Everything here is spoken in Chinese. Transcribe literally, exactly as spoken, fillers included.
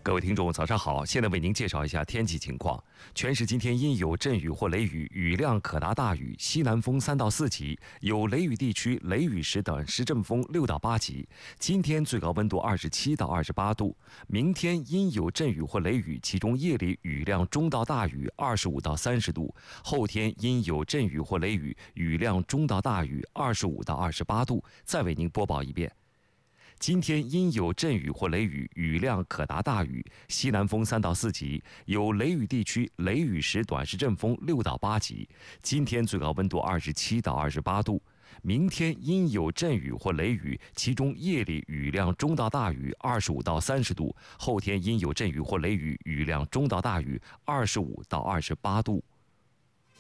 各位听众，早上好！现在为您介绍一下天气情况。全市今天阴有阵雨或雷雨，雨量可达大雨，西南风三到四级，有雷雨地区雷雨时短时阵风六到八级。今天最高温度二十七到二十八度，明天阴有阵雨或雷雨，其中夜里雨量中到大雨，二十五到三十度。后天阴有阵雨或雷雨，雨量中到大雨，二十五到二十八度。再为您播报一遍。今天阴有阵雨或雷雨，雨量可达大雨，西南风三到四级，有雷雨地区雷雨时短时阵风六到八级。今天最高温度二十七到二十八度。明天阴有阵雨或雷雨，其中夜里雨量中到大雨，二十五到三十度。后天阴有阵雨或雷雨，雨量中到大雨，二十五到二十八度。